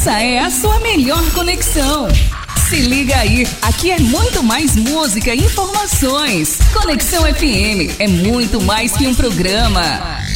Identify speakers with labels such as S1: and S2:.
S1: Essa é a sua melhor conexão. Se liga aí, aqui é muito mais música e informações. Conexão FM é muito mais que um programa.